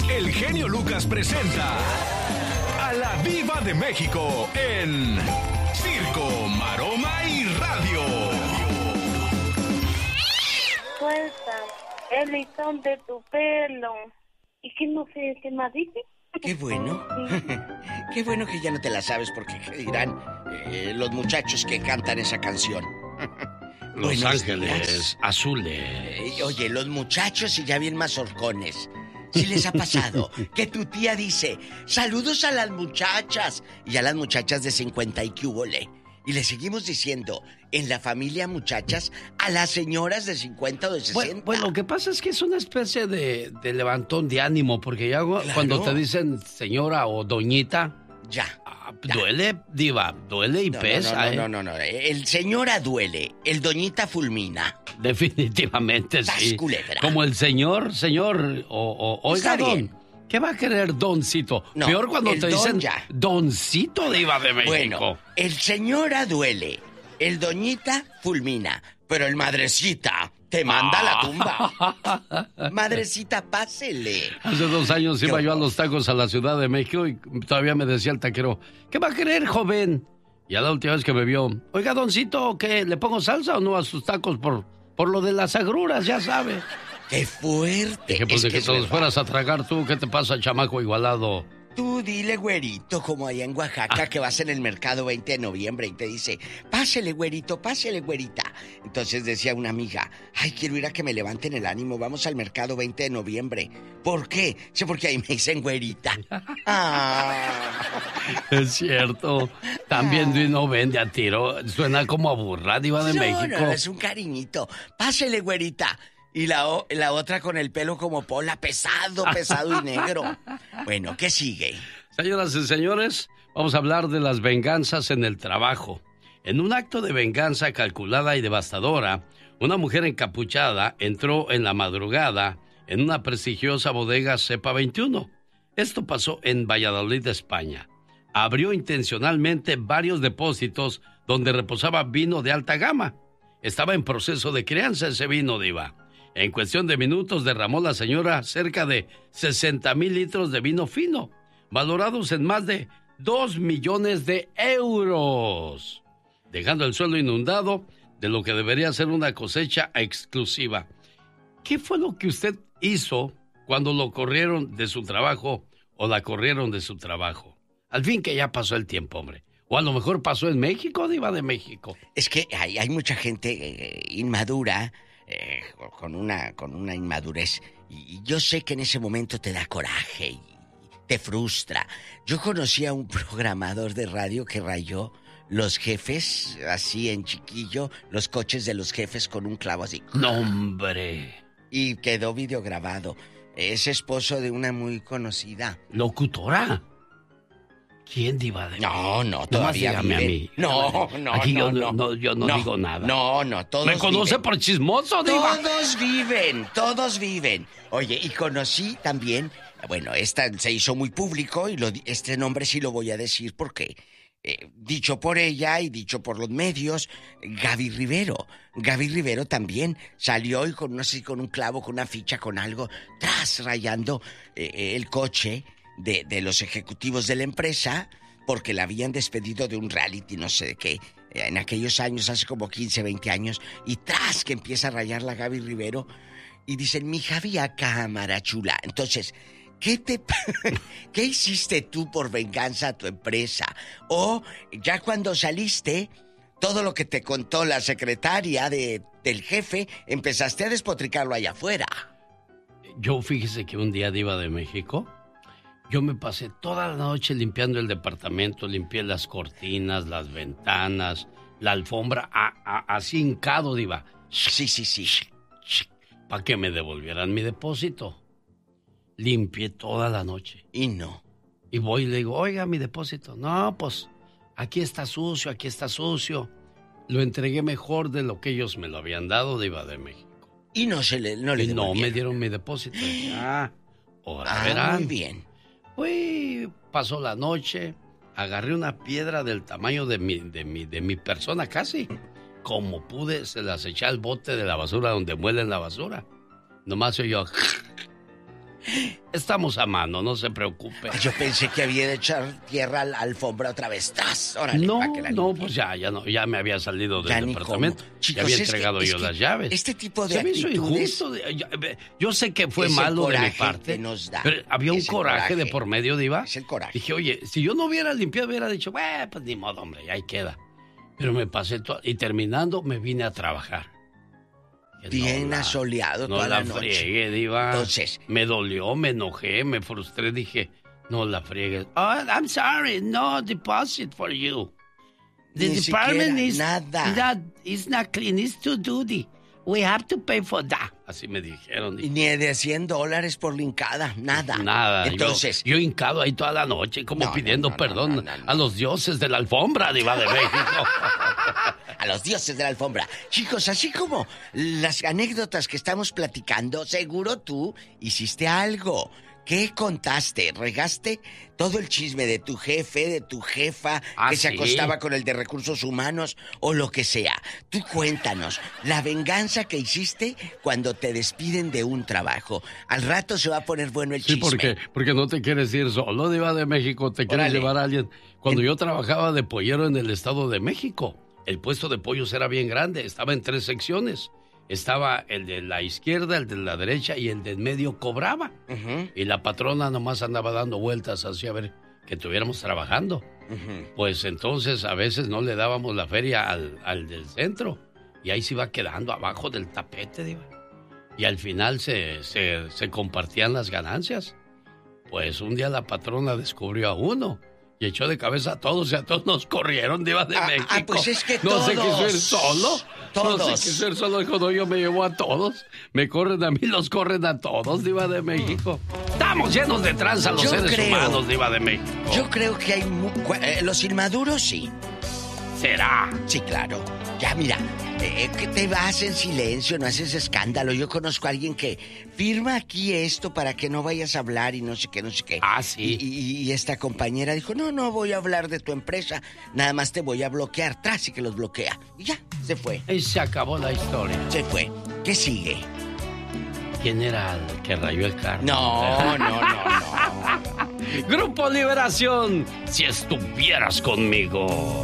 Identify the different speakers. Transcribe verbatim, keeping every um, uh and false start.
Speaker 1: el genio Lucas presenta a la Diva de México en Circo, Maroma y Radio.
Speaker 2: Suelta el listón de tu pelo. ¿Y qué no sé qué más dice?
Speaker 3: Qué bueno. Qué bueno que ya no te la sabes, porque ¿qué dirán eh, los muchachos que cantan esa canción?
Speaker 4: Los
Speaker 3: Buenos
Speaker 4: Ángeles
Speaker 3: días.
Speaker 4: Azules.
Speaker 3: Eh, oye, los muchachos y ya bien mazorcones. ¿Sí les ha pasado que tu tía dice, saludos a las muchachas? Y a las muchachas de cincuenta y que hubole. Y le seguimos diciendo, en la familia muchachas, a las señoras de cincuenta o de sesenta.
Speaker 4: Bueno, bueno, lo que pasa es que es una especie de, de levantón de ánimo, porque ya
Speaker 3: Claro.
Speaker 4: cuando te dicen señora o doñita,
Speaker 3: Ya.
Speaker 4: ah,
Speaker 3: ya.
Speaker 4: duele, diva, duele y
Speaker 3: No,
Speaker 4: pesa,
Speaker 3: no, no,
Speaker 4: ¿eh?
Speaker 3: no, no, no. El señora duele, el doñita fulmina.
Speaker 4: Definitivamente
Speaker 3: ¡Sas,
Speaker 4: sí.
Speaker 3: culebra!
Speaker 4: Como el señor, señor, o, o oiga,
Speaker 3: Está bien.
Speaker 4: don, ¿qué va a querer doncito?
Speaker 3: No,
Speaker 4: Peor cuando
Speaker 3: el
Speaker 4: te
Speaker 3: don
Speaker 4: dicen
Speaker 3: ya.
Speaker 4: doncito diva de México.
Speaker 3: Bueno, el señora duele, el doñita fulmina, pero el madrecita te manda a la tumba. Madrecita, pásele.
Speaker 4: Hace dos años
Speaker 3: Qué
Speaker 4: iba yo a
Speaker 3: horror.
Speaker 4: los tacos a la Ciudad de México y todavía me decía el taquero, ¿qué va a querer, joven? Y a la última vez que me vio, oiga, doncito, ¿qué? ¿Le pongo salsa o no a sus tacos por, por lo de las agruras, ya sabe?
Speaker 3: ¡Qué fuerte!
Speaker 4: Dije, pues
Speaker 3: Es
Speaker 4: de
Speaker 3: que
Speaker 4: que
Speaker 3: es
Speaker 4: todos
Speaker 3: verdad.
Speaker 4: fueras a tragar tú, ¿qué te pasa, chamaco igualado?
Speaker 3: Tú dile, güerito, como allá en Oaxaca,
Speaker 4: Ah.
Speaker 3: que vas en el mercado veinte de noviembre y te dice, pásele, güerito, pásele, güerita. Entonces decía una amiga, ay, quiero ir a que me levanten el ánimo, vamos al mercado veinte de noviembre. ¿Por qué? Sí, porque ahí me dicen güerita. Ah.
Speaker 4: Es cierto. También no vende a tiro. Suena como a burra, diva de
Speaker 3: No,
Speaker 4: México.
Speaker 3: no, es un cariñito. Pásele, güerita. Y la, o- la otra con el pelo como pola, pesado, pesado y negro. Bueno, ¿qué sigue?
Speaker 4: Señoras y señores, vamos a hablar de las venganzas en el trabajo. En un acto de venganza calculada y devastadora, una mujer encapuchada entró en la madrugada en una prestigiosa bodega Cepa veintiuno. Esto pasó en Valladolid, España. Abrió intencionalmente varios depósitos donde reposaba vino de alta gama. Estaba en proceso de crianza ese vino, diva. En cuestión de minutos derramó la señora cerca de sesenta mil litros de vino fino, valorados en más de dos millones de euros, dejando el suelo inundado de lo que debería ser una cosecha exclusiva. ¿Qué fue lo que usted hizo cuando lo corrieron de su trabajo o la corrieron de su trabajo? Al fin que ya pasó el tiempo, hombre. O a lo mejor pasó en México, diva de México.
Speaker 3: Es que hay, hay mucha gente eh, inmadura, eh, con, una, con una inmadurez. Y yo sé que en ese momento te da coraje y te frustra. Yo conocí a un programador de radio que rayó los jefes, así en chiquillo, los coches de los jefes con un clavo así.
Speaker 4: ¡No, hombre!
Speaker 3: Y quedó videograbado. Es esposo de una muy conocida.
Speaker 4: ¿Locutora? ¿Quién, diva de
Speaker 3: No, no,
Speaker 4: Nomás
Speaker 3: todavía
Speaker 4: dígame a
Speaker 3: vive.
Speaker 4: mí.
Speaker 3: No, no,
Speaker 4: Aquí
Speaker 3: no,
Speaker 4: yo
Speaker 3: no.
Speaker 4: no, yo no digo nada.
Speaker 3: No, no, todos
Speaker 4: ¿Me conoce
Speaker 3: viven.
Speaker 4: por chismoso, diva?
Speaker 3: Todos viven, todos viven. Oye, y conocí también, bueno, esta se hizo muy público y lo, este nombre sí lo voy a decir porque, eh, dicho por ella y dicho por los medios, Gaby Rivero. Gaby Rivero también salió y con, no sé, con un clavo, con una ficha, con algo, tras rayando eh, el coche de, de los ejecutivos de la empresa porque la habían despedido de un reality, no sé de qué, en aquellos años, hace como quince, veinte años, y tras que empieza a rayar la Gaby Rivero, y dicen, mija, vía cámara, chula. Entonces, ¿qué te qué hiciste tú por venganza a tu empresa? O ya cuando saliste, todo lo que te contó la secretaria de, del jefe, empezaste a despotricarlo allá afuera.
Speaker 4: Yo fíjese que un día, diva de México, yo me pasé toda la noche limpiando el departamento, limpié las cortinas, las ventanas, la alfombra, a, a, así hincado, diva.
Speaker 3: Sí, sí, sí.
Speaker 4: Para que me devolvieran mi depósito. Limpié toda la noche.
Speaker 3: Y no.
Speaker 4: Y voy y le digo, oiga, mi depósito. No, pues, aquí está sucio, aquí está sucio. Lo entregué mejor de lo que ellos me lo habían dado, diva de México.
Speaker 3: Y no se le, no le
Speaker 4: Y no
Speaker 3: devolvieron.
Speaker 4: me dieron mi depósito. Ah, ahora
Speaker 3: Ah,
Speaker 4: verán.
Speaker 3: muy bien.
Speaker 4: Fui, pasó la noche, agarré una piedra del tamaño de mi, de mi, de mi persona casi. Como pude, se las eché al bote de la basura donde muelen la basura. Nomás soy yo. estamos a mano, no se preocupe.
Speaker 3: Yo pensé que había de echar tierra a la alfombra otra vez. ¡Tas! Órale,
Speaker 4: no,
Speaker 3: pa' que la
Speaker 4: no,
Speaker 3: limpie.
Speaker 4: pues ya, ya no, ya me había salido
Speaker 3: Ya
Speaker 4: del
Speaker 3: ni
Speaker 4: departamento.
Speaker 3: cómo.
Speaker 4: Ya
Speaker 3: Chicos,
Speaker 4: había
Speaker 3: es que-
Speaker 4: entregado
Speaker 3: es
Speaker 4: yo
Speaker 3: que
Speaker 4: las llaves.
Speaker 3: este tipo de
Speaker 4: Se me hizo
Speaker 3: actitudes
Speaker 4: injusto. de- Yo, yo sé que fue
Speaker 3: es el
Speaker 4: malo de mi
Speaker 3: coraje
Speaker 4: parte.
Speaker 3: que nos da.
Speaker 4: Pero había un
Speaker 3: Es el
Speaker 4: coraje, de
Speaker 3: coraje.
Speaker 4: por medio, Diva.
Speaker 3: Es el coraje.
Speaker 4: Dije, oye, si yo no hubiera limpiado, hubiera dicho, bueno, pues ni modo, hombre, ahí queda. Pero me pasé todo. Y terminando, me vine a trabajar. Que
Speaker 3: Bien
Speaker 4: no la-
Speaker 3: asoleado
Speaker 4: No
Speaker 3: toda
Speaker 4: la,
Speaker 3: la noche.
Speaker 4: friegue, Diva.
Speaker 3: Entonces-
Speaker 4: Me dolió, me enojé, me frustré. Dije, no la friegues. Oh, I'm sorry, no deposit for you. The
Speaker 3: Ni
Speaker 4: department
Speaker 3: siquiera
Speaker 4: is
Speaker 3: nada.
Speaker 4: Not, it's not clean, it's too dirty. We have to pay for that. Así me dijeron.
Speaker 3: Y ni de cien dólares por lincada, nada.
Speaker 4: Nada.
Speaker 3: Entonces,
Speaker 4: Yo, yo hincado ahí toda la noche, como
Speaker 3: No,
Speaker 4: pidiendo
Speaker 3: no, no,
Speaker 4: perdón
Speaker 3: no, no, no.
Speaker 4: a los dioses de la alfombra, Diva de México.
Speaker 3: a los dioses de la alfombra. Chicos, así como las anécdotas que estamos platicando, seguro tú hiciste algo. ¿Qué contaste? ¿Regaste todo el chisme de tu jefe, de tu jefa,
Speaker 4: Ah,
Speaker 3: que se
Speaker 4: sí.
Speaker 3: acostaba con el de recursos humanos o lo que sea? Tú cuéntanos, la venganza que hiciste cuando te despiden de un trabajo. Al rato se va a poner bueno el
Speaker 4: Sí,
Speaker 3: chisme.
Speaker 4: porque, porque no te quieres ir solo, Diva de México, te quieres
Speaker 3: Órale.
Speaker 4: llevar a alguien. Cuando
Speaker 3: En-
Speaker 4: yo trabajaba de pollero en el Estado de México, el puesto de pollos era bien grande, estaba en tres secciones. Estaba el de la izquierda, el de la derecha y el del medio cobraba.
Speaker 3: Ujú,
Speaker 4: Y la patrona nomás andaba dando vueltas así a ver que estuviéramos trabajando.
Speaker 3: ujú.
Speaker 4: Pues entonces a veces no le dábamos la feria al, al del centro. Y ahí se iba quedando abajo del tapete, Diva. Y al final se, se, se compartían las ganancias. Pues un día la patrona descubrió a uno y echó de cabeza a todos y a todos nos corrieron, Diva de
Speaker 3: Ah,
Speaker 4: México.
Speaker 3: ah, pues es que
Speaker 4: no sé qué
Speaker 3: todos,
Speaker 4: ser solo.
Speaker 3: todos.
Speaker 4: No sé qué ser solo. Dijo, no, yo me llevo a todos. Me corren a mí, los corren a todos, Diva de México. Estamos llenos de tranza los
Speaker 3: Yo
Speaker 4: seres
Speaker 3: creo-
Speaker 4: humanos, Diva de México.
Speaker 3: Yo creo que hay... mu- cu- eh, los inmaduros, sí.
Speaker 4: ¿Será?
Speaker 3: Sí, claro. Ya, mira, eh, que te vas en silencio, no haces escándalo. Yo conozco a alguien que firma aquí esto para que no vayas a hablar y no sé qué, no sé qué.
Speaker 4: Ah, sí.
Speaker 3: Y, y- y esta compañera dijo, no, no voy a hablar de tu empresa, nada más te voy a bloquear. Tras y que los bloquea. Y ya, se fue,
Speaker 4: Y se acabó la historia.
Speaker 3: se fue. ¿Qué sigue?
Speaker 4: ¿Quién era el que rayó el carro?
Speaker 3: No, no, no, no.
Speaker 4: Grupo Liberación, si estuvieras conmigo.